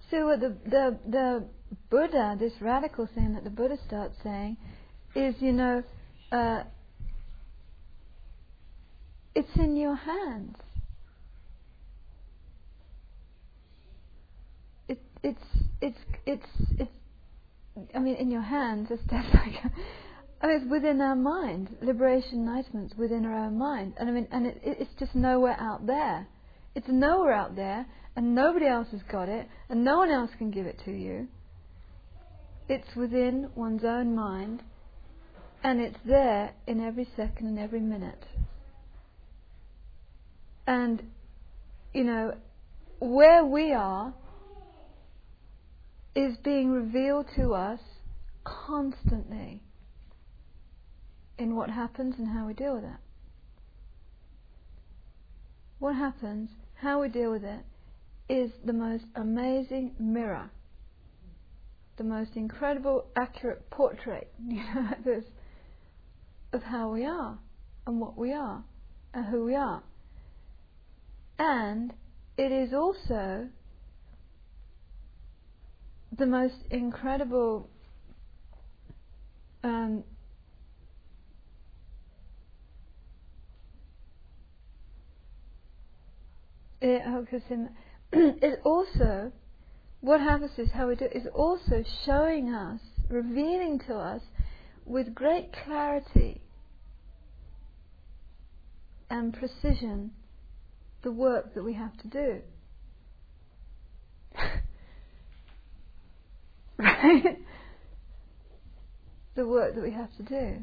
So what the Buddha, this radical thing that the Buddha starts saying is, it's in your hands. It's. I mean, in your hands. It's it's within our mind. Liberation, enlightenment's within our own mind, and it's just nowhere out there. It's nowhere out there, and nobody else has got it, and no one else can give it to you. It's within one's own mind, and it's there in every second and every minute. And, where we are is being revealed to us constantly in what happens and how we deal with it. What happens, how we deal with it, is the most amazing mirror, the most incredible, accurate portrait of how we are and what we are and who we are. And it is also the most incredible it also, what happens is, how we do it is also showing us, revealing to us with great clarity and precision the work that we have to do. Right? The work that we have to do.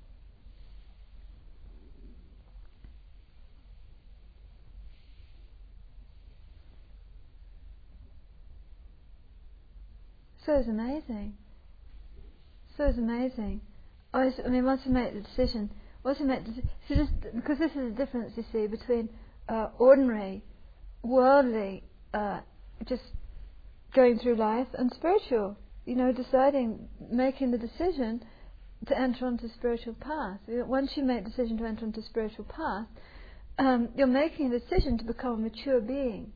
So it's amazing. So it's amazing. Once we make the decision, just because this is a difference, you see, between ordinary, worldly, just going through life, and spiritual. Deciding, making the decision to enter onto the spiritual path. Once you make the decision to enter onto the spiritual path, you're making a decision to become a mature being.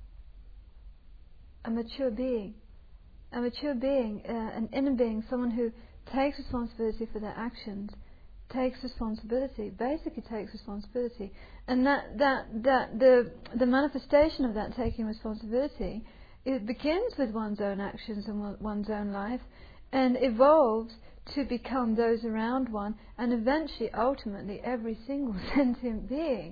A mature being. A mature being, an inner being, someone who takes responsibility for their actions, takes responsibility, basically takes responsibility, and that the manifestation of that taking responsibility, it begins with one's own actions and one's own life, and evolves to become those around one, and eventually, ultimately, every single sentient being,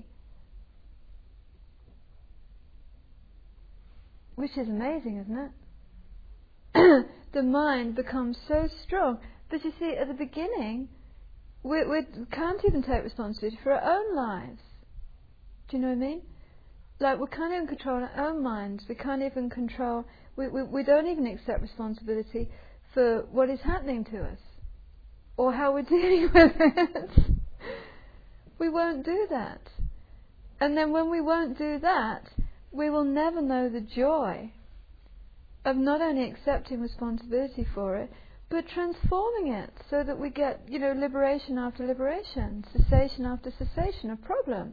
which is amazing, isn't it? The mind becomes so strong, but you see, at the beginning, we can't even take responsibility for our own lives. Do you know what I mean? Like, we can't even control our own minds. We can't even control. We don't even accept responsibility for what is happening to us or how we're dealing with it. We won't do that. And then when we won't do that, we will never know the joy of not only accepting responsibility for it, but transforming it so that we get, liberation after liberation, cessation after cessation of problem.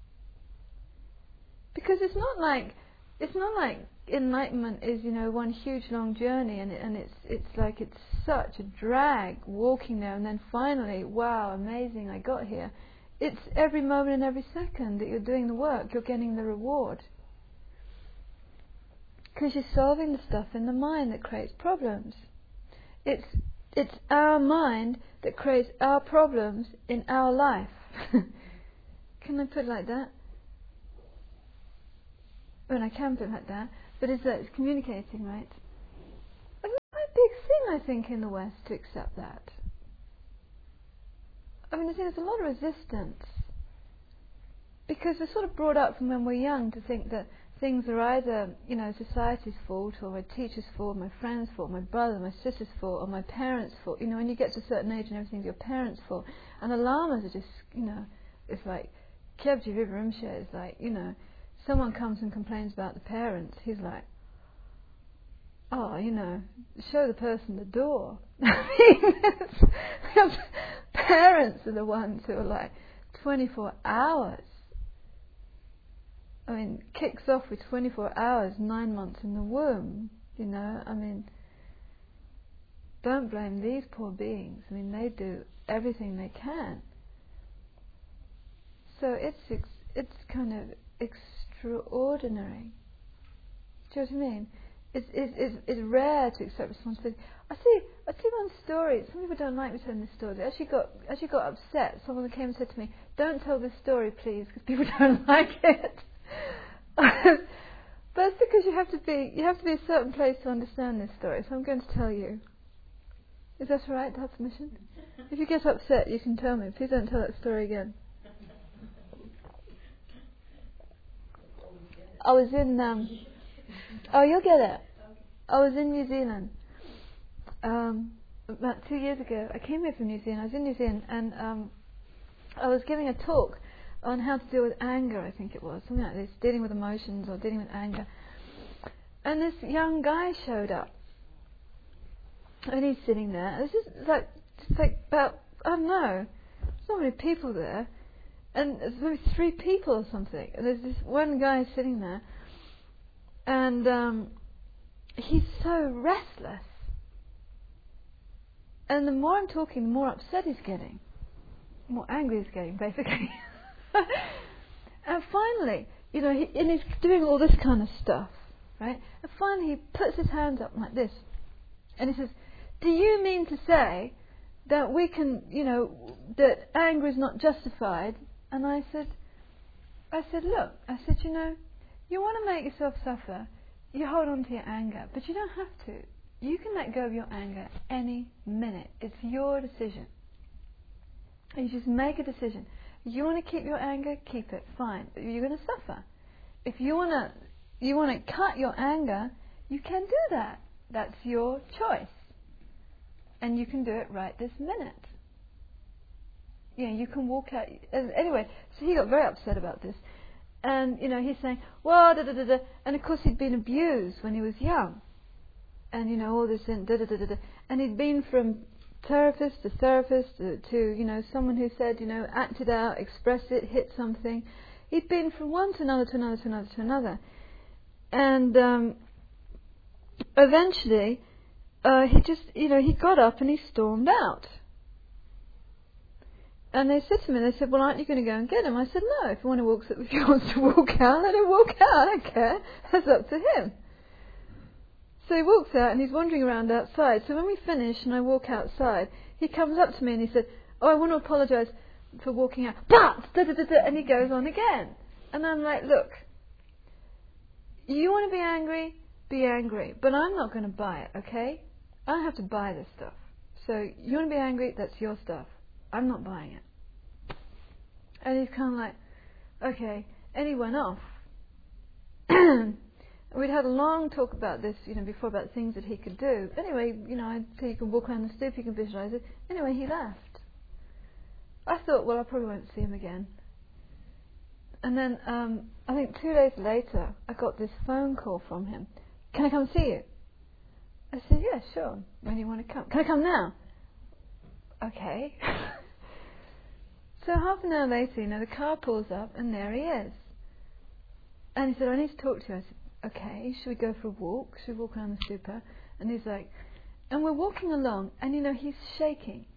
Because it's not like enlightenment is, one huge long journey, and it's like it's such a drag walking there, and then finally, wow, amazing, I got here. It's every moment and every second that you're doing the work, you're getting the reward. Because you're solving the stuff in the mind that creates problems. It's our mind that creates our problems in our life. Can I put it like that? Well, I can put it like that, but it's communicating, right? It's a big thing, I think, in the West to accept that. There's a lot of resistance. Because we're sort of brought up from when we're young to think that things are either, society's fault, or my teacher's fault, my friend's fault, my brother, my sister's fault, or my parents' fault. When you get to a certain age and everything's your parents' fault. And the lamas are just, it's like, Kyabji Rinpoche is like, someone comes and complains about the parents, he's like, show the person the door. Parents are the ones who are like 24 hours. Kicks off with 24 hours, 9 months in the womb. You know, I mean, don't blame these poor beings. I mean, they do everything they can. So it's kind of extraordinary. Do you know what I mean? It's rare to accept responsibility. I see one story. Some people don't like me telling this story. They actually got upset. Someone came and said to me, "Don't tell this story, please, because people don't like it." But it's because you have to be a certain place to understand this story. So I'm going to tell you. Is that all right to have permission? If you get upset, you can tell me. Please don't tell that story again. I was in. Oh, you'll get it. I was in New Zealand about 2 years ago. I came here from New Zealand. I was in New Zealand, and I was giving a talk on how to deal with anger. I think it was something like this, dealing with emotions or dealing with anger. And this young guy showed up, and he's sitting there. This is like about, I don't know, there's not many people there, and there's maybe 3 people or something. And there's this one guy sitting there, and he's so restless. And the more I'm talking, the more upset he's getting, the more angry he's getting, basically. And finally, you know, he's doing all this kind of stuff, right? And finally, he puts his hands up like this, and he says, "Do you mean to say that we can, you know, that anger is not justified?" And I said, "Look," I said, "you know, you want to make yourself suffer, you hold on to your anger, but you don't have to. You can let go of your anger any minute. It's your decision. You just make a decision. You want to keep your anger, keep it, fine. But you're going to suffer. If you want to cut your anger, you can do that. That's your choice. And you can do it right this minute. You know, you can walk out." Anyway, so he got very upset about this. And, you know, he's saying, well, da-da-da-da. And, of course, he'd been abused when he was young. And, you know, all this, and da-da-da-da-da. And he'd been from therapist to, you know, someone who said, you know, act it out, express it, hit something. He'd been from one to another to another to another to another. And eventually, he just, you know, he got up and he stormed out. And they said to me, they said, "Well, aren't you going to go and get him?" I said, "No, if he wants to walk out, let him walk out. I don't care. That's up to him." So he walks out and he's wandering around outside. So when we finish and I walk outside, he comes up to me and he said, "Oh, I want to apologise for walking out." But, and he goes on again. And I'm like, "Look, you want to be angry, but I'm not going to buy it, okay? I don't have to buy this stuff. So you want to be angry, that's your stuff. I'm not buying it." And he's kind of like, "Okay." And he went off. We'd had a long talk about this, you know, before, about things that he could do. Anyway, you know, I'd say you can walk around the stoop, you can visualise it. Anyway, he left. I thought, well, I probably won't see him again. And then, I think 2 days later, I got this phone call from him. "Can I come see you?" I said, "Yeah, sure. When do you want to come?" "Can I come now?" "Okay." So half an hour later, you know, the car pulls up and there he is. And he said, "I need to talk to you." I said, "Okay, should we go for a walk? Should we walk around the super?" And he's like, and we're walking along, and you know, he's shaking.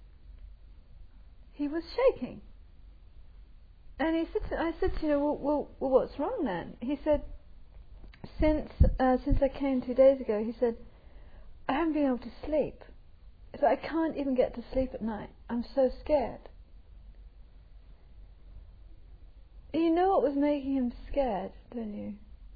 He was shaking. And he said, I said, "You know, well, what's wrong then?" He said, since I came 2 days ago, he said, "I haven't been able to sleep. So I can't even get to sleep at night. I'm so scared." You know what was making him scared, don't you?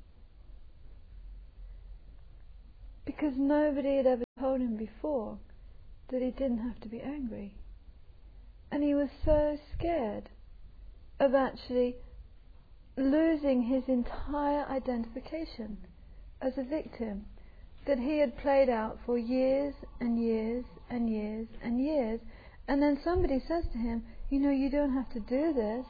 Because nobody had ever told him before that he didn't have to be angry. And he was so scared of actually losing his entire identification as a victim that he had played out for years and years and years and years. And then somebody says to him, "You know, you don't have to do this."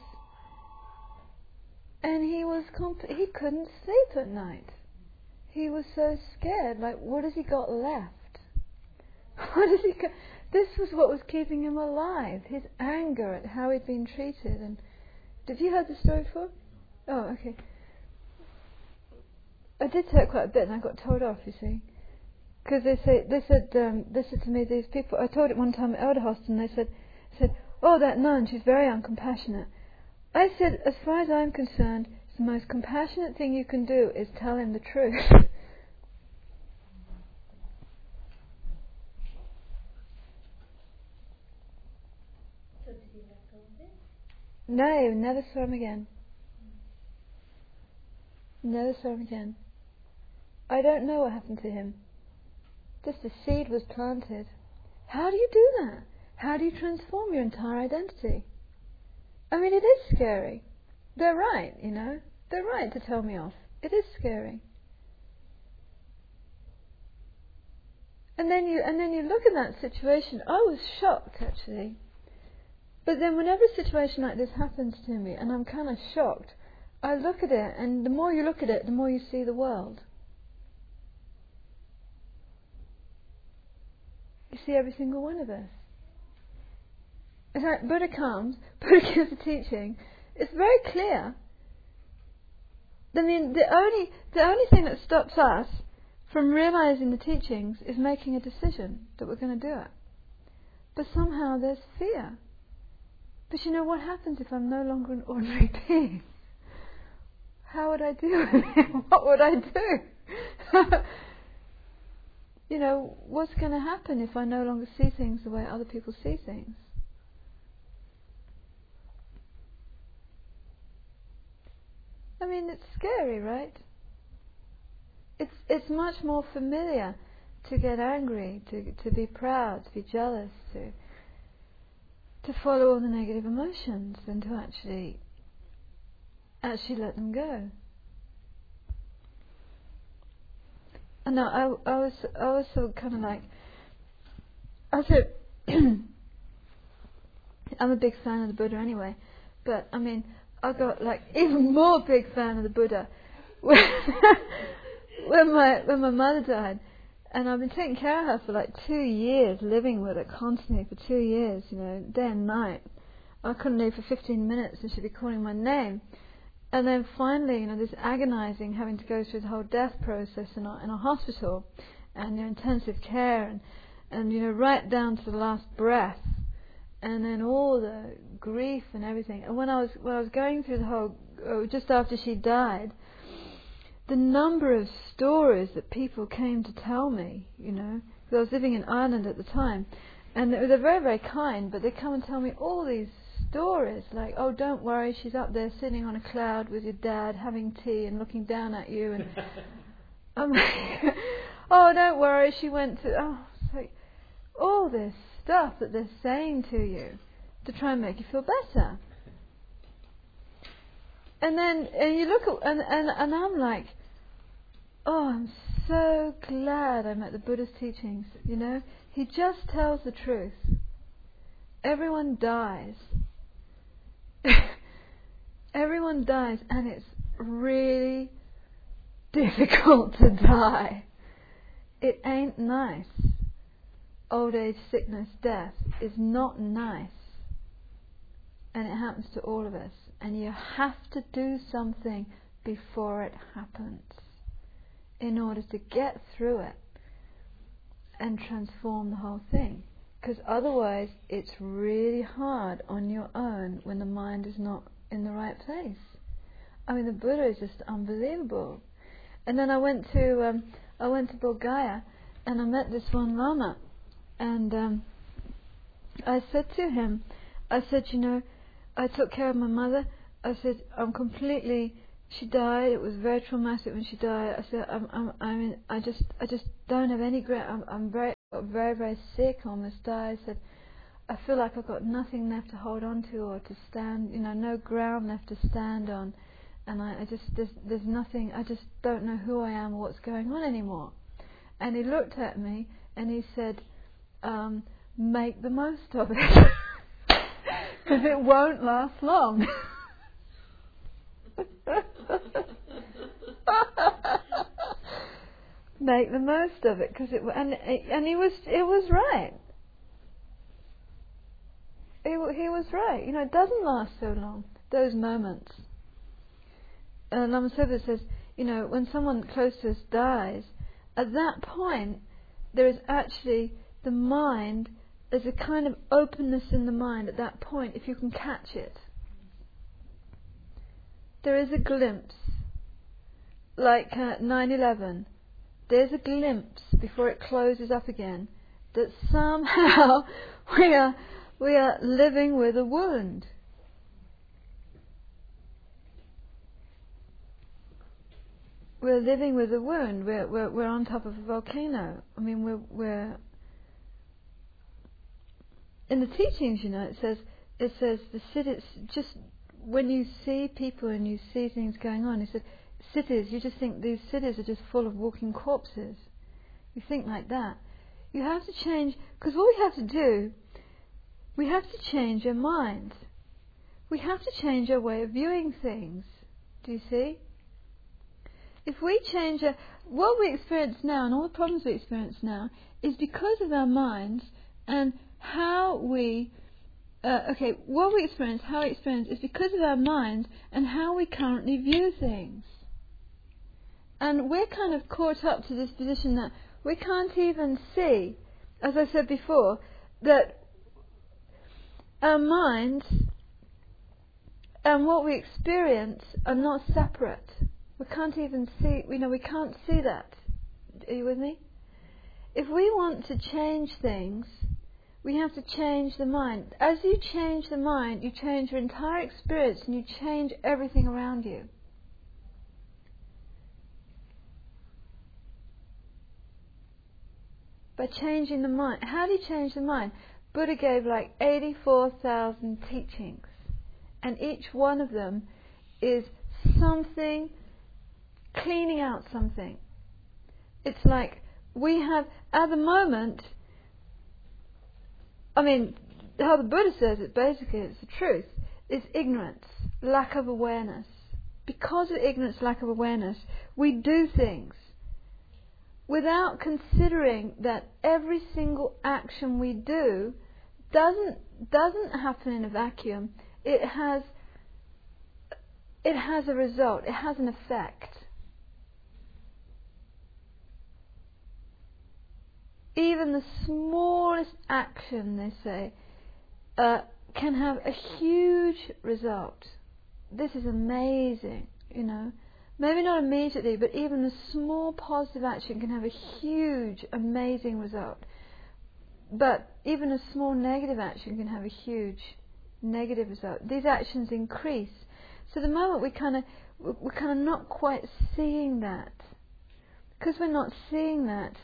And he couldn't sleep at night. He was so scared. Like, what has he got left? What has he got? This was what was keeping him alive. His anger at how he'd been treated. And did you heard the story before? Oh, okay. I did say it quite a bit, and I got told off. You see. Because they said to me, these people, I told it one time at Elderhostel, and they said, oh, that nun, she's very uncompassionate. I said, as far as I'm concerned, the most compassionate thing you can do is tell him the truth. So did he let go of it? No, never saw him again. Never saw him again. I don't know what happened to him. Just a seed was planted. How do you do that? How do you transform your entire identity? I mean, it is scary. They're right, you know. They're right to tell me off. It is scary. And then you look at that situation. I was shocked, actually. But then whenever a situation like this happens to me, and I'm kind of shocked, I look at it, and the more you look at it, the more you see the world. You see every single one of us. It's like Buddha comes, Buddha gives a teaching. It's very clear. I mean, the only thing that stops us from realizing the teachings is making a decision that we're going to do it. But somehow there's fear. But you know, what happens if I'm no longer an ordinary being? How would I do it? What would I do? You know, what's going to happen if I no longer see things the way other people see things? I mean, it's scary, right? It's much more familiar to get angry, to be proud, to be jealous, to follow all the negative emotions than to actually let them go. And now I was so kind of like, I'm a big fan of the Buddha anyway, but I mean, I got like even more big fan of the Buddha when my mother died, and I've been taking care of her for like 2 years, living with her constantly for 2 years, you know, day and night. I couldn't leave for 15 minutes and she'd be calling my name. And then finally, you know, this agonizing, having to go through the whole death process in a hospital, and intensive care, and you know, right down to the last breath, and then all the grief and everything. And when I was going through the whole, just after she died, the number of stories that people came to tell me, you know, because I was living in Ireland at the time, and they're very, very kind, but they come and tell me all these stories, like, oh, don't worry, she's up there sitting on a cloud with your dad having tea and looking down at you, and I'm like, oh, don't worry, she went to, it's like, all this stuff that they're saying to you to try and make you feel better. And then you look at, and I'm like, oh, I'm so glad I met the Buddha's teachings, you know. He just tells the truth. Everyone dies. Everyone dies, and it's really difficult to die. It ain't nice. Old age, sickness, death is not nice. And it happens to all of us. And you have to do something before it happens in order to get through it and transform the whole thing. Because otherwise it's really hard on your own when the mind is not in the right place. I mean, the Buddha is just unbelievable. And then I went to Bulgaria, and I met this one Lama, and I said to him, I said, you know, I took care of my mother. I said, she died. It was very traumatic when she died. I said, I just don't have any I'm very, very sick. I almost died. I said, I feel like I've got nothing left to hold on to or to stand, you know, no ground left to stand on. And there's nothing, I just don't know who I am or what's going on anymore. And he looked at me and he said, make the most of it. Because it won't last long. Make the most of it, because it was right. He was right. You know, it doesn't last so long. Those moments. Lama Zopa says, you know, when someone close to us dies, at that point, there is actually the mind, there's a kind of openness in the mind at that point, if you can catch it. There is a glimpse, like 9/11. There's a glimpse before it closes up again that somehow we are living with a wound. We're living with a wound. We're on top of a volcano. I mean, we're in the teachings. You know, it says the cities. Just when you see people and you see things going on, he said, cities. You just think these cities are just full of walking corpses. You think like that. You have to change, because what we have to do, we have to change our minds. We have to change our way of viewing things. Do you see? If we change what we experience now and all the problems we experience now is because of our minds and how we what we experience, how we experience is because of our minds and how we currently view things. And we're kind of caught up to this position that we can't even see, as I said before, that our minds and what we experience are not separate. We can't even see, we can't see that. Are you with me? If we want to change things, we have to change the mind. As you change the mind, you change your entire experience and you change everything around you. By changing the mind. How do you change the mind? Buddha gave like 84,000 teachings. And each one of them is something, cleaning out something. It's like we have, at the moment, I mean, how the Buddha says it, basically, it's the truth, is ignorance, lack of awareness. Because of ignorance, lack of awareness, we do things without considering that every single action we do doesn't happen in a vacuum. It has a result. It has an effect. Even the smallest action, they say, can have a huge result. This is amazing, you know. Maybe not immediately, but even a small positive action can have a huge, amazing result. But even a small negative action can have a huge negative result. These actions increase. So the moment we're kind of not quite seeing that. Because we're not seeing that,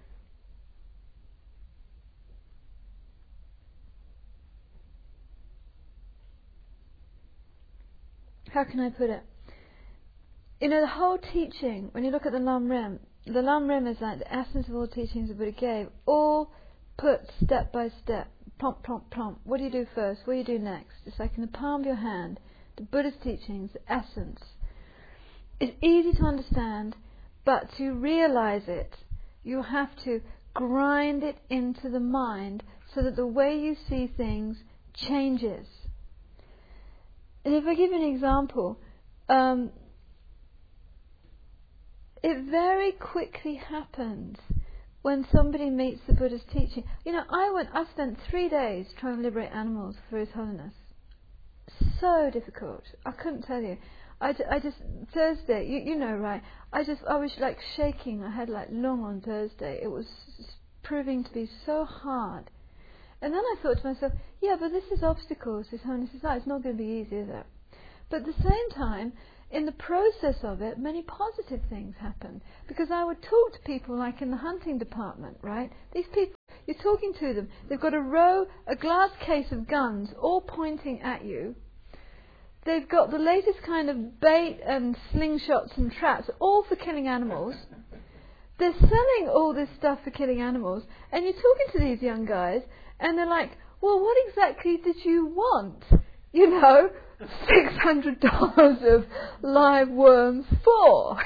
how can I put it? You know, the whole teaching, when you look at the Lam Rim is like the essence of all teachings the Buddha gave, all put step by step, plomp, plomp, plomp. What do you do first? What do you do next? It's like in the palm of your hand. The Buddha's teachings, the essence. It's easy to understand, but to realize it, you have to grind it into the mind so that the way you see things changes. And if I give you an example, it very quickly happens when somebody meets the Buddha's teaching. You know, I spent 3 days trying to liberate animals for His Holiness. So difficult. I couldn't tell you. I just Thursday, you know, right? I was like shaking. I had like lung on Thursday. It was proving to be so hard. And then I thought to myself, yeah, but this is obstacles. His Holiness is like, it's not going to be easy, is it? But at the same time, in the process of it, many positive things happen. Because I would talk to people like in the hunting department, right? These people, you're talking to them. They've got a glass case of guns all pointing at you. They've got the latest kind of bait and slingshots and traps, all for killing animals. They're selling all this stuff for killing animals. And you're talking to these young guys, and they're like, well, what exactly did you want? You know, $600 of live worms for,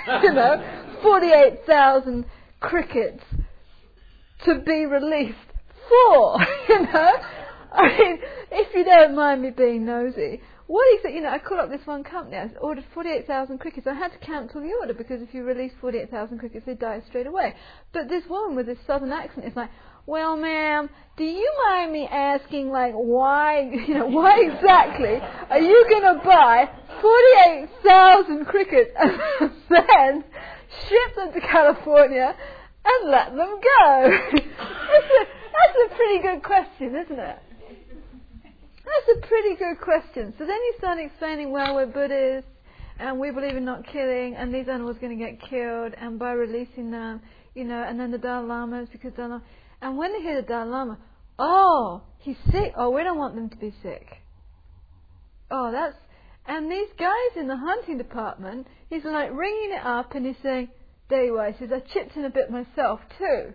48,000 crickets to be released for, I mean, if you don't mind me being nosy, what is it? I call up this one company. I ordered 48,000 crickets. I had to cancel the order because if you release 48,000 crickets, they die straight away. But this woman with this southern accent is like, well, ma'am, do you mind me asking, like, why exactly are you going to buy 48,000 crickets and then ship them to California and let them go? That's a pretty good question, isn't it? That's a pretty good question. So then you start explaining, well, we're Buddhists and we believe in not killing, and these animals are going to get killed, and by releasing them, and then the Dalai Lama is because Dalai Lama. And when they hear the Dalai Lama, oh, he's sick. Oh, we don't want them to be sick. Oh, and these guys in the hunting department, he's like ringing it up and he's saying, there you are, he says, I chipped in a bit myself too.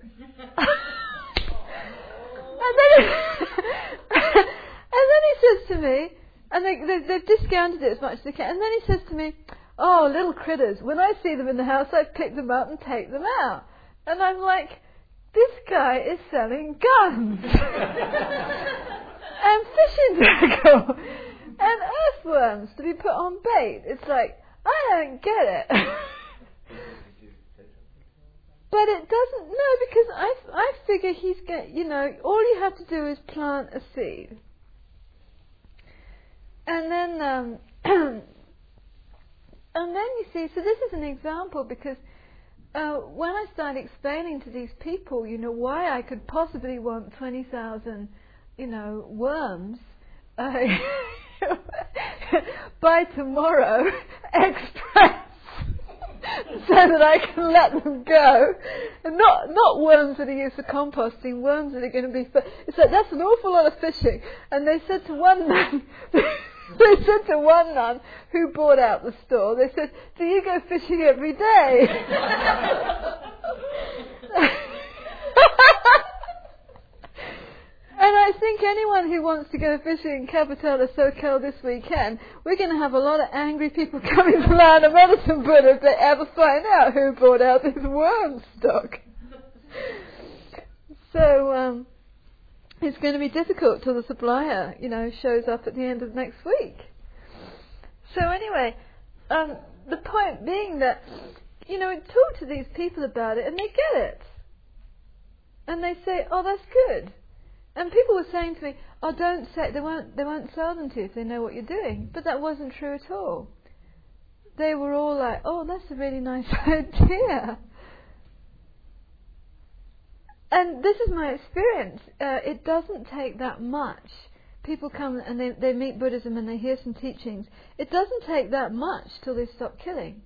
And then he says to me, and they've discounted it as much as they can, and then he says to me, oh, little critters, when I see them in the house, I pick them up and take them out. And I'm like, this guy is selling guns and fishing tackle and earthworms to be put on bait. It's like, I don't get it. But it doesn't, no, because I figure he's all you have to do is plant a seed. And then, and then you see, so this is an example because when I started explaining to these people, why I could possibly want 20,000, worms by tomorrow, express, so that I can let them go, and not worms that are used for composting, worms that are going to be. It's like that's an awful lot of fishing. And they said to one man. They said to one nun who bought out the store, they said, do you go fishing every day? And I think anyone who wants to go fishing in Capital or SoCal this weekend, we're going to have a lot of angry people coming to Land of Medicine Buddha if they ever find out who bought out this worm stock. So, it's going to be difficult till the supplier, shows up at the end of next week. So anyway, the point being that, we talk to these people about it and they get it. And they say, oh, that's good. And people were saying to me, oh, don't say, they won't sell them to you if they know what you're doing. But that wasn't true at all. They were all like, oh, that's a really nice idea. And this is my experience. It doesn't take that much. People come and they meet Buddhism and they hear some teachings. It doesn't take that much till they stop killing.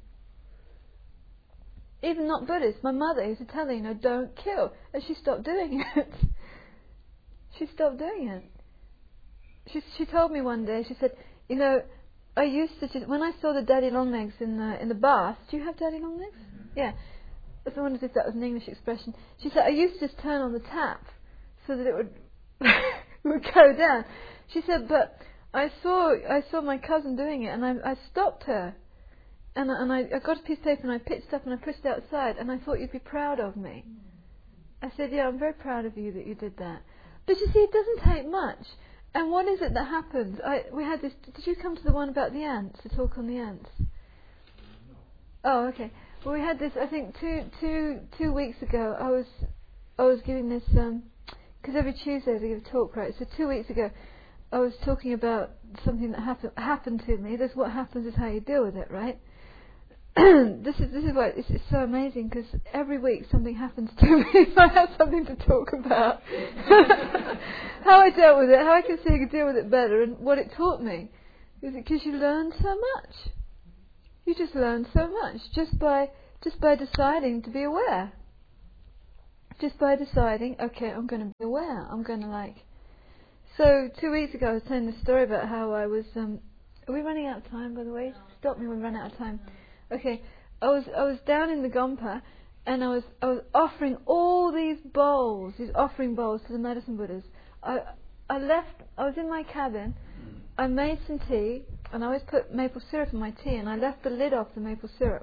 Even not Buddhists. My mother used to tell her, don't kill. And she stopped doing it. She stopped doing it. She told me one day, she said, I used to, when I saw the daddy long legs in the bath, do you have daddy long legs? Yeah. I wondered if that was an English expression. She said, I used to just turn on the tap so that it would would go down. She said, but I saw my cousin doing it and I stopped her. And I got a piece of paper and I pitched up and I pushed it outside and I thought you'd be proud of me. I said, yeah, I'm very proud of you that you did that. But you see, it doesn't take much. And what is it that happens? We had this, did you come to the one about the ants, the talk on the ants? Oh, okay. Well, we had this, I think, two weeks ago. I was giving this, because every Tuesday I give a talk, right? So 2 weeks ago, I was talking about something that happened to me. This what happens is how you deal with it, right? This is why it's so amazing, because every week something happens to me. I have something to talk about. How I dealt with it, how I can see I can deal with it better, and what it taught me. Is it because you learn so much? You just learn so much just by deciding to be aware. Just by deciding, okay, I'm going to be aware. I'm going to So 2 weeks ago, I was telling the story about how I was. Are we running out of time, by the way? Stop me when we run out of time. Okay, I was down in the Gompa, and I was offering all these offering bowls to the medicine Buddhas. I was in my cabin. I made some tea, and I always put maple syrup in my tea, and I left the lid off the maple syrup.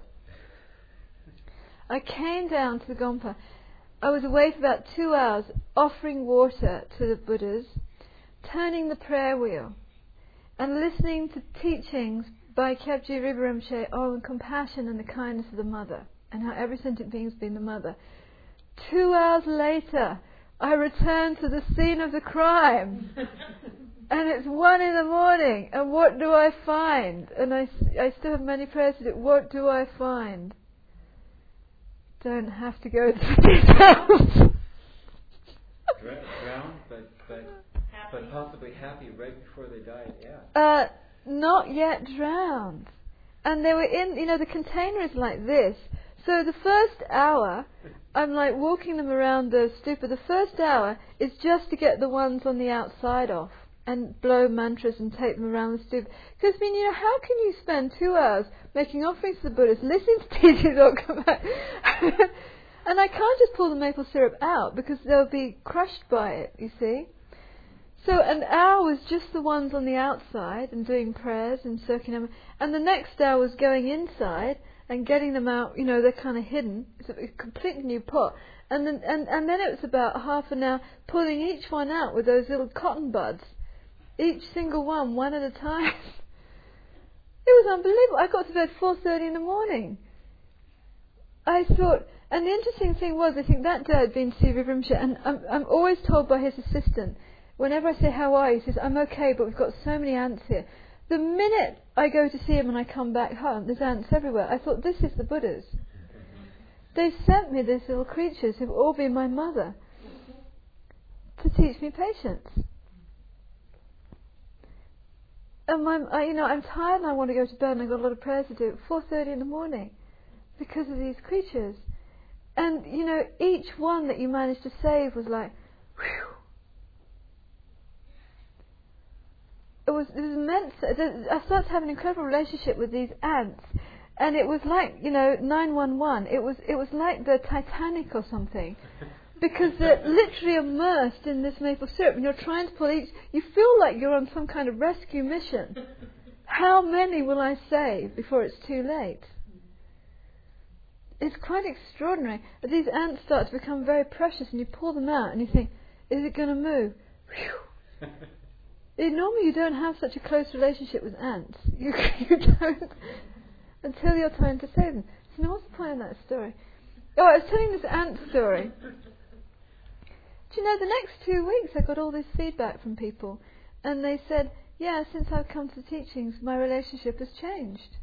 I came down to the Gompa. I was away for about 2 hours, offering water to the Buddhas, turning the prayer wheel. and listening to teachings by Kyabji Rinpa Rinpoche on compassion and the kindness of the mother, and how every sentient being has been the mother. 2 hours later, I return to the scene of the crime. And it's 1 a.m, and what do I find? And I still have many prayers to do. What do I find? Don't have to go into details. Drowned, but possibly happy right before they died, yeah. Not yet drowned. And they were in, the container is like this. So the first hour, I'm like walking them around the stupa. The first hour is just to get the ones on the outside off and blow mantras and take them around the stupa. Because, how can you spend 2 hours making offerings to the Buddhas, listening to teachings all come back? And I can't just pull the maple syrup out because they'll be crushed by it, you see. So an hour was just the ones on the outside and doing prayers and soaking them. And the next hour was going inside and getting them out, they're kind of hidden. It's a completely new pot. And then it was about half an hour pulling each one out with those little cotton buds. Each single one at a time. It was unbelievable. I got to bed 4:30 in the morning. I thought, and the interesting thing was, I think that day I'd been to see Rinpoche, and I'm always told by his assistant, whenever I say, how are you? He says, I'm okay, but we've got so many ants here. The minute I go to see him and I come back home, there's ants everywhere. I thought, this is the Buddhas. They sent me these little creatures who've all been my mother to teach me patience. And I'm tired and I want to go to bed and I've got a lot of prayers to do at 4:30 in the morning because of these creatures. And, each one that you managed to save was like, whew. It was immense. I started to have an incredible relationship with these ants, and it was like 911. It was like the Titanic or something, because they're literally immersed in this maple syrup, and you're trying to pull each. You feel like you're on some kind of rescue mission. How many will I save before it's too late? It's quite extraordinary. These ants start to become very precious, and you pull them out, and you think, is it going to move? Whew. Normally you don't have such a close relationship with ants. You don't until you're trying to save them. So now what's the point of that story? Oh, I was telling this ant story. Do you know, the next 2 weeks I got all this feedback from people, and they said, yeah, since I've come to the teachings, my relationship has changed.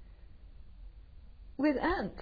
With ants.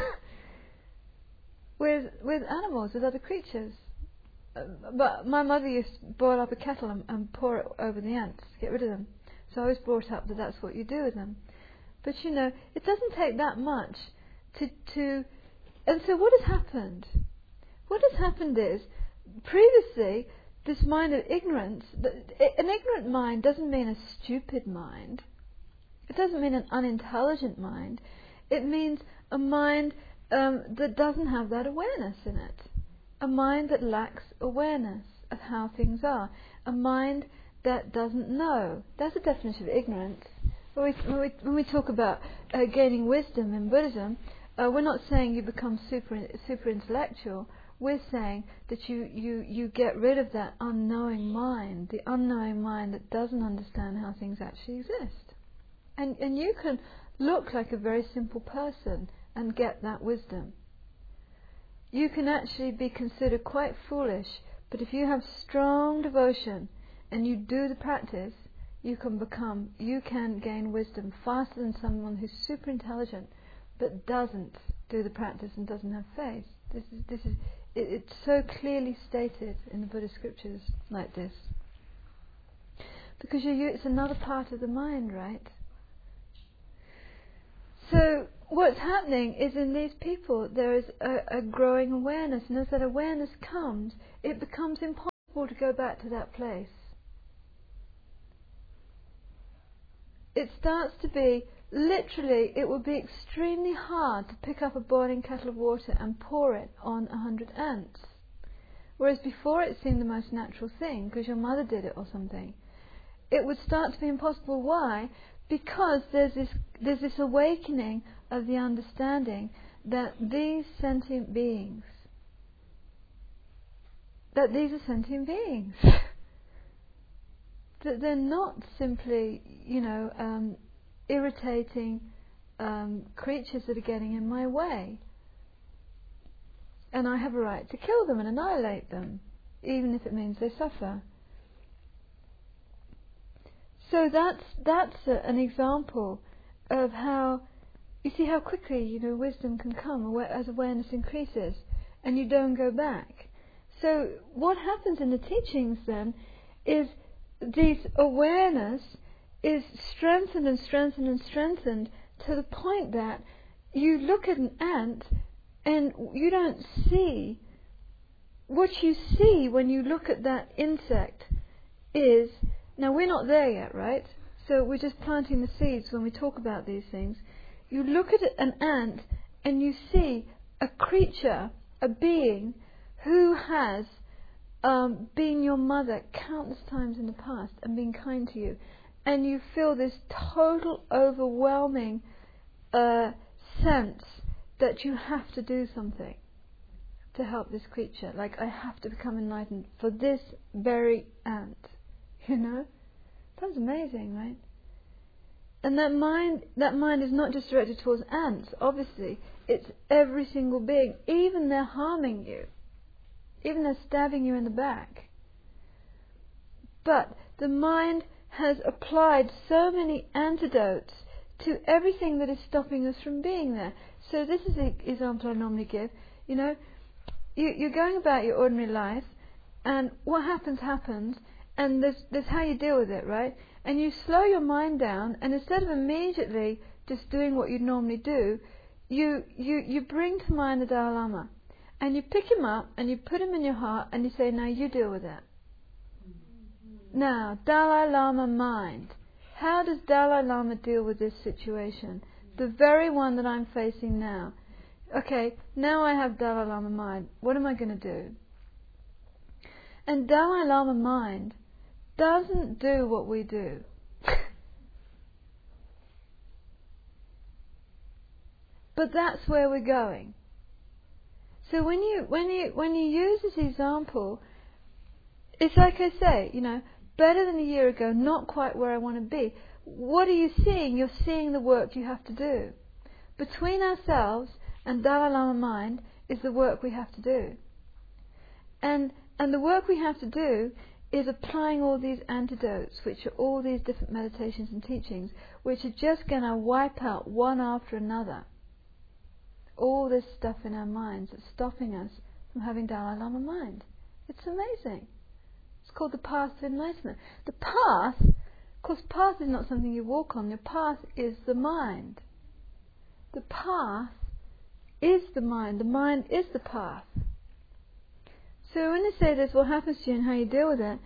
with animals, with other creatures. But my mother used to boil up a kettle and pour it over the ants to get rid of them. So I was brought up that that's what you do with them. But it doesn't take that much to. And so what has happened? What has happened is, previously, this mind of ignorance, an ignorant mind doesn't mean a stupid mind. It doesn't mean an unintelligent mind. It means a mind that doesn't have that awareness in it. A mind that lacks awareness of how things are. A mind that doesn't know. That's a definition of ignorance. When we talk about gaining wisdom in Buddhism, we're not saying you become super intellectual. We're saying that you get rid of that unknowing mind, the unknowing mind that doesn't understand how things actually exist. And you can look like a very simple person and get that wisdom. You can actually be considered quite foolish, but if you have strong devotion and you do the practice, you can gain wisdom faster than someone who's super intelligent but doesn't do the practice and doesn't have faith. It's so clearly stated in the Buddhist scriptures like this. Because it's another part of the mind, right? So what's happening is, in these people there is a growing awareness, and as that awareness comes, it becomes impossible to go back to that place. It starts to be, literally, it would be extremely hard to pick up a boiling kettle of water and pour it on 100 ants. Whereas before it seemed the most natural thing, because your mother did it or something. It would start to be impossible. Why? Because there's this awakening of the understanding that these are sentient beings. that they're not simply, irritating creatures that are getting in my way. And I have a right to kill them and annihilate them, even if it means they suffer. So that's an example of how, you see how quickly, wisdom can come as awareness increases, and you don't go back. So what happens in the teachings then is this awareness is strengthened and strengthened and strengthened to the point that you look at an ant and you don't see. What you see when you look at that insect is, now we're not there yet, right? So we're just planting the seeds when we talk about these things. You look at an ant and you see a creature, a being, who has been your mother countless times in the past and been kind to you. And you feel this total overwhelming sense that you have to do something to help this creature. Like, I have to become enlightened for this very ant. That's amazing, right? And that mind is not just directed towards ants, obviously. It's every single being. Even they're harming you. Even they're stabbing you in the back. But the mind has applied so many antidotes to everything that is stopping us from being there. So this is the example I normally give. You're going about your ordinary life, and what happens, and there's how you deal with it, right? And you slow your mind down, and instead of immediately just doing what you'd normally do, you bring to mind the Dalai Lama, and you pick him up, and you put him in your heart, and you say, now you deal with it. Now, Dalai Lama mind. How does Dalai Lama deal with this situation? The very one that I'm facing now. Okay, now I have Dalai Lama mind. What am I going to do? And Dalai Lama mind doesn't do what we do. But that's where we're going. So when you use this example, it's like I say, better than a year ago, not quite where I want to be. What are you seeing? You're seeing the work you have to do. Between ourselves and Dalai Lama mind is the work we have to do. And the work we have to do is applying all these antidotes, which are all these different meditations and teachings, which are just going to wipe out one after another all this stuff in our minds that's stopping us from having Dalai Lama mind. It's amazing. It's called the path to enlightenment. The path, of course, path is not something you walk on. The path is the mind. The path is the mind. The mind is the path. So when they say this, what happens to you and how you deal with it,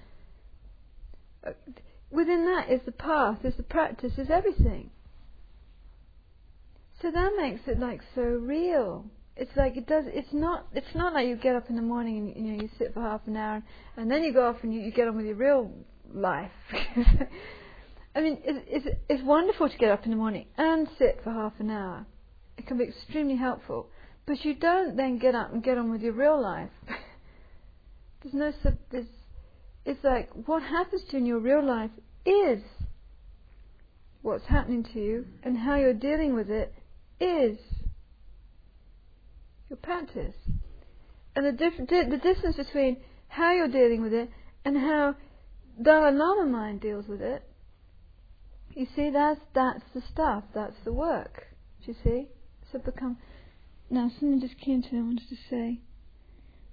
within that is the path, is the practice, is everything. So that makes it like so real. It's like it does. It's not like you get up in the morning and you sit for half an hour and then you go off and you get on with your real life. I mean, it's wonderful to get up in the morning and sit for half an hour. It can be extremely helpful, but you don't then get up and get on with your real life. It's like what happens to you in your real life is what's happening to you, and how you're dealing with it is your practice. And the difference between how you're dealing with it and how Dalai Lama mind deals with it, you see, that's the stuff, that's the work. Do you see? So now something just came to me I wanted to say.